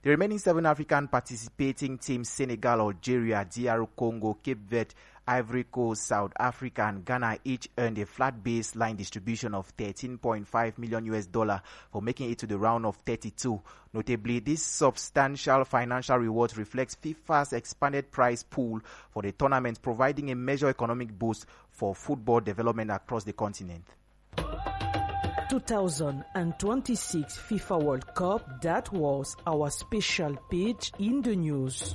The remaining 7 African participating teams, Senegal, Algeria, DR Congo, Cape Verde, Ivory Coast, South Africa, and Ghana each earned a flat baseline distribution of $13.5 million for making it to the round of 32. Notably, this substantial financial reward reflects FIFA's expanded prize pool for the tournament, providing a major economic boost for football development across the continent. 2026 FIFA World Cup, that was our special page in the news.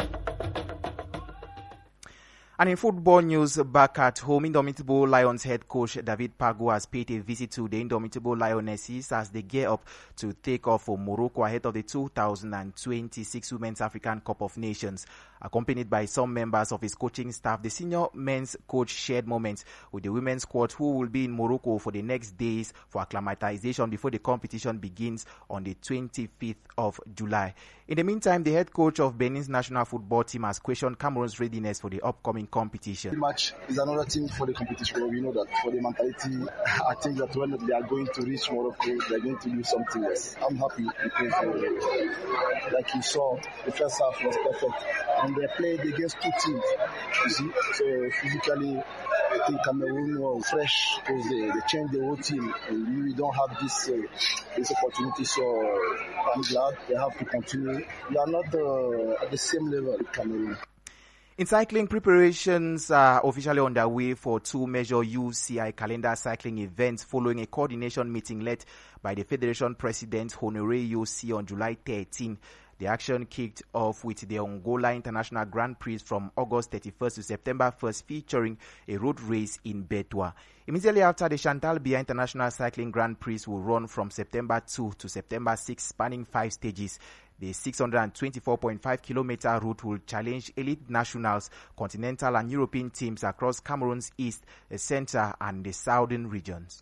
And in football news, back at home, Indomitable Lions head coach David Pago has paid a visit to the Indomitable Lionesses as they gear up to take off for Morocco ahead of the 2026 Women's African Cup of Nations. Accompanied by some members of his coaching staff, the senior men's coach shared moments with the women's squad who will be in Morocco for the next days for acclimatization before the competition begins on the 25th of July. In the meantime, the head coach of Benin's national football team has questioned Cameroon's readiness for the upcoming competition. The match is another thing for the competition. We know that for the mentality, I think that when they are going to reach Morocco, they are going to do something else. I'm happy because, like you saw, the first half was perfect. And they played against 2 teams, you see. So physically, I think Cameroon was fresh because they changed the whole team. And we don't have this opportunity, so I'm glad they have to continue. We are not at the same level with Cameroon. In cycling, preparations are officially underway for 2 major UCI calendar cycling events following a coordination meeting led by the Federation President Honoré Yossi on July 13. The action kicked off with the Angola International Grand Prix from August 31st to September 1st, featuring a road race in Betua. Immediately after, the Chantal Biya International Cycling Grand Prix will run from September 2 to September 6, spanning 5 stages. The 624.5-kilometer route will challenge elite nationals, continental and European teams across Cameroon's east, the center, and the southern regions.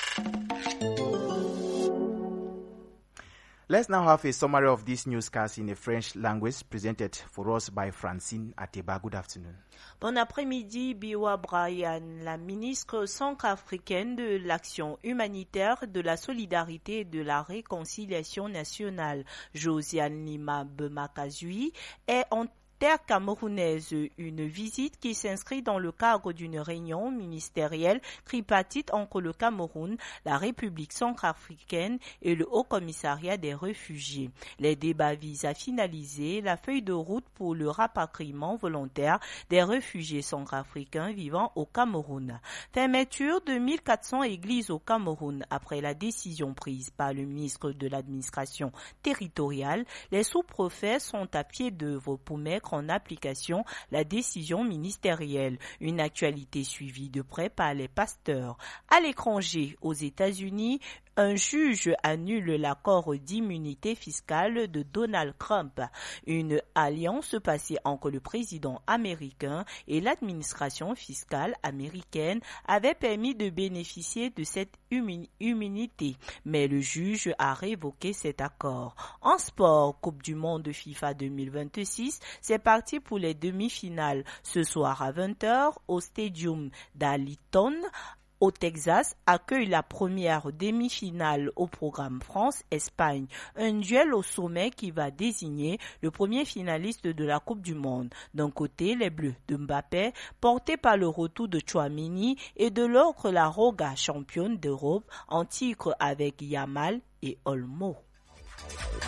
Let's now have a summary of this newscast in the French language presented for us by Francine Ateba. Good afternoon. Bon après-midi, Biwa Brian, la ministre centrafricaine de l'Action humanitaire, de la solidarité et de la réconciliation nationale, Josiane Lima Bemakazui, est en terre camerounaise, une visite qui s'inscrit dans le cadre d'une réunion ministérielle tripartite entre le Cameroun, la République centrafricaine et le Haut-Commissariat des réfugiés. Les débats visent à finaliser la feuille de route pour le rapatriement volontaire des réfugiés centrafricains vivant au Cameroun. Fermeture de 1400 églises au Cameroun après la décision prise par le ministre de l'administration territoriale. Les sous-préfets sont à pied d'œuvre pour mettre en application la décision ministérielle, une actualité suivie de près par les pasteurs. À l'étranger, aux États-Unis, un juge annule l'accord d'immunité fiscale de Donald Trump. Une alliance passée entre le président américain et l'administration fiscale américaine avait permis de bénéficier de cette immunité, mais le juge a révoqué cet accord. En sport, Coupe du monde de FIFA 2026, c'est parti pour les demi-finales. Ce soir à 20h au Stadium d'Arlington, au Texas, accueille la première demi-finale au programme France-Espagne. Un duel au sommet qui va désigner le premier finaliste de la Coupe du Monde. D'un côté, les Bleus de Mbappé, portés par le retour de Tchouaméni, et de l'autre, la Roga, championne d'Europe, en titre avec Yamal et Olmo.